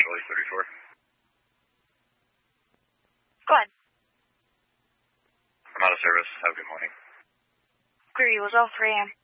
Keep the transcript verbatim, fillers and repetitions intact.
Charlie thirty-four. Go ahead. I'm out of service. Have a good morning. Greer, was all three a m